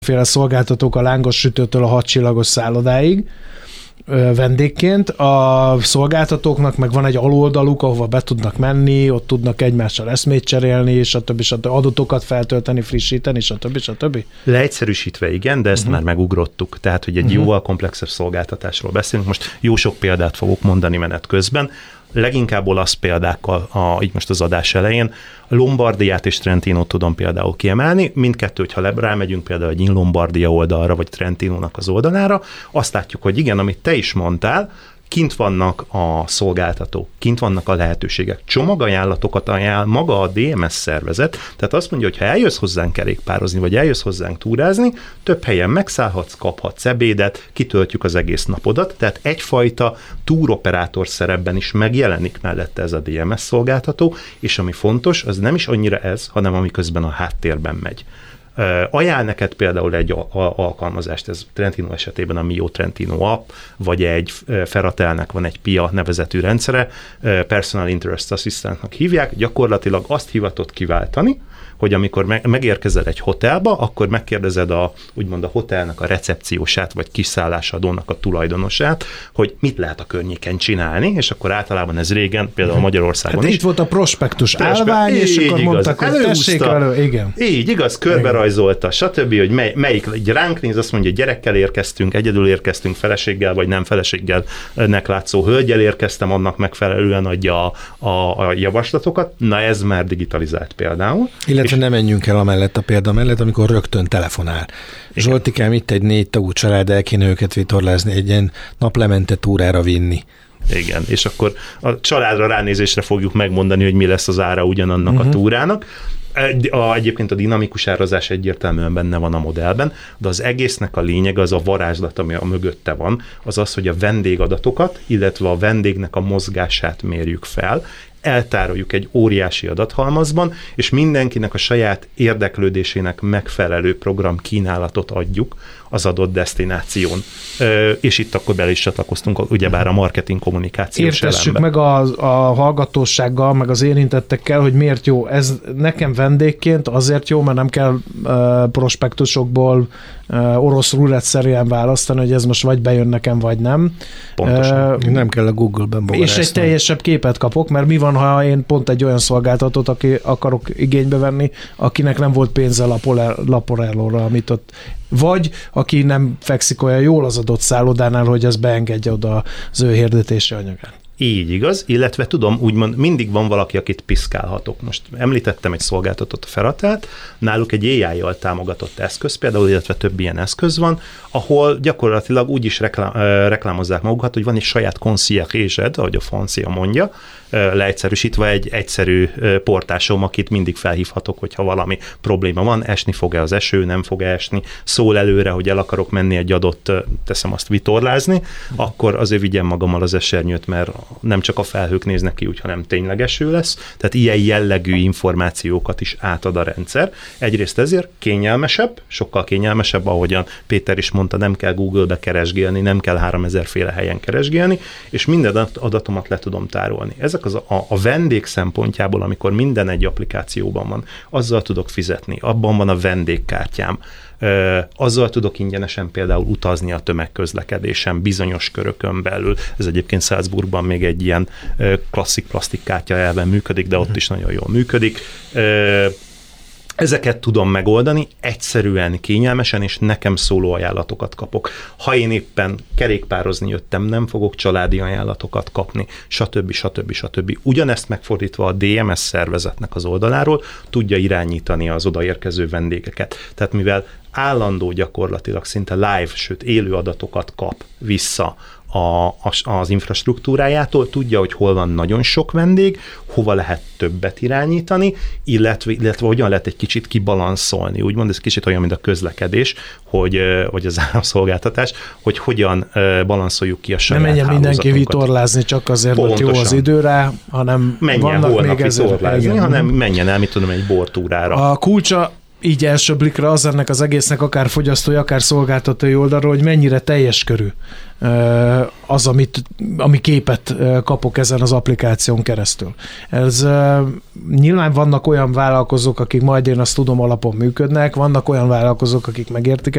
féle szolgáltatók a lángos sütőtől a 6 csillagos szállodáig vendégként. A szolgáltatóknak meg van egy aloldaluk, ahova be tudnak menni, ott tudnak egymással eszmét cserélni, stb. Adatokat feltölteni, frissíteni, stb. Leegyszerűsítve igen, de ezt már megugrottuk. Tehát, hogy egy jóval komplexebb szolgáltatásról beszélünk. Most jó sok példát fogok mondani menet közben. Leginkább olasz példákkal, így most az adás elején, Lombardiát és Trentinót tudom például kiemelni. Mindkettő, hogyha rámegyünk például egy Lombardia oldalra, vagy Trentinónak az oldalára, azt látjuk, hogy igen, amit te is mondtál, kint vannak a szolgáltatók, kint vannak a lehetőségek. Csomagajánlatokat ajánl maga a DMS szervezet, tehát azt mondja, hogy ha eljössz hozzánk kerékpározni, vagy eljössz hozzánk túrázni, több helyen megszállhatsz, kaphatsz ebédet, kitöltjük az egész napodat, tehát egyfajta túroperátor szerepben is megjelenik mellette ez a DMS szolgáltató, és ami fontos, az nem is annyira ez, hanem ami közben a háttérben megy. Ajánl neked például egy alkalmazást, ez Trentino esetében a Mio Trentino app, vagy egy Ferratelnek van egy PIA nevezetű rendszere, Personal Interest Assistantnak hívják, gyakorlatilag azt hivatott kiváltani, hogy amikor megérkezel egy hotelba, akkor megkérdezed úgymond a hotelnek a recepciósát, vagy kiszállásadónak a tulajdonosát, hogy mit lehet a környéken csinálni, és akkor általában ez régen, például Magyarországon is. Itt volt a prospektus állvány, és akkor mondtak, hogy tessék elő, igen. Így igaz, körberajzolta, stb., hogy melyik ránk néz, azt mondja, gyerekkel érkeztünk, egyedül érkeztünk, feleséggel, vagy nem feleséggelnek látszó hölgyel érkeztem, annak megfelelően adja a javaslatokat. Na ez már digitalizált például. Illetve ne menjünk el amellett a példa mellett, amikor rögtön telefonál. Zsoltikám, itt egy 4 tagú család, el kéne őket vitorlázni, egy ilyen naplemente túrára vinni. Igen, és akkor a családra ránézésre fogjuk megmondani, hogy mi lesz az ára ugyanannak a túrának. Egyébként a dinamikus árazás egyértelműen benne van a modellben, de az egésznek a lényeg, az a varázslat, ami a mögötte van, az, hogy a vendégadatokat, illetve a vendégnek a mozgását mérjük fel, eltároljuk egy óriási adathalmazban, és mindenkinek a saját érdeklődésének megfelelő program kínálatot adjuk az adott desztináción. És itt akkor bele is csatlakoztunk, ugyebár a marketing kommunikációs Értessük elembe. meg a hallgatósággal, meg az érintettekkel, hogy miért jó. Ez nekem vendégként azért jó, mert nem kell prospektusokból orosz rulett-szerűen választani, hogy ez most vagy bejön nekem, vagy nem. Pontosan. Nem kell a Google-ben bogarászni. És egy teljesebb képet kapok, mert mi van, ha én pont egy olyan szolgáltatót akarok igénybe venni, akinek nem volt pénze Laporellóra, amit ott vagy aki nem fekszik olyan jól az adott szállodánál, hogy ez beengedje oda az ő hirdetési anyagát. Így igaz, illetve tudom, úgymond mindig van valaki, akit piszkálhatok. Most említettem egy szolgáltatót, a Ferratelt, náluk egy AI-jal támogatott eszköz például, illetve több ilyen eszköz van, ahol gyakorlatilag úgy is reklámozzák magukat, hogy van egy saját concierge-ed, ahogy a francia mondja, leegyszerűsítve egy egyszerű portásom, akit mindig felhívhatok, hogyha valami probléma van, esni fog-e az eső, nem fog esni, szól előre, hogy el akarok menni egy adott, teszem azt vitorlázni, akkor azért vigyem magammal az esernyőt, mert nem csak a felhők néznek ki úgy, hanem tényleg eső lesz, tehát ilyen jellegű információkat is átad a rendszer. Egyrészt ezért kényelmesebb, sokkal kényelmesebb, ahogyan Péter is mondta, nem kell Google-be keresgélni, nem kell 3000 féle helyen keresgélni, és minden adatomat le tudom tárolni. Ezek a vendég szempontjából, amikor minden egy applikációban van, azzal tudok fizetni, abban van a vendégkártyám, azzal tudok ingyenesen például utazni a tömegközlekedésen bizonyos körökön belül. Ez egyébként Salzburgban még egy ilyen klasszik plastikkártya elven működik, de ott is nagyon jól működik. Ezeket tudom megoldani, egyszerűen, kényelmesen, és nekem szóló ajánlatokat kapok. Ha én éppen kerékpározni jöttem, nem fogok családi ajánlatokat kapni, stb. Ugyanezt megfordítva a DMS szervezetnek az oldaláról tudja irányítani az odaérkező vendégeket. Tehát mivel állandó gyakorlatilag szinte live, sőt élő adatokat kap vissza az infrastruktúrájától, tudja, hogy hol van nagyon sok vendég, hova lehet többet irányítani, illetve hogyan lehet egy kicsit kibalanszolni. Úgymond ez kicsit olyan, mint a közlekedés, vagy az áramszolgáltatás, hogy hogyan balanszoljuk ki a saját hálózatokat. Nem menjen mindenki vitorlázni csak azért, hogy jó az időre, hanem menjen vannak holnap még vitorlázni, hanem menjen el, mit tudom, egy bortúrára. A kulcsa így első blikra az ennek az egésznek akár fogyasztói, akár szolgáltatói oldalról, hogy mennyire teljes körű az, ami képet kapok ezen az applikáción keresztül. Ez nyilván vannak olyan vállalkozók, akik majd én azt tudom alapon működnek, vannak olyan vállalkozók, akik megértik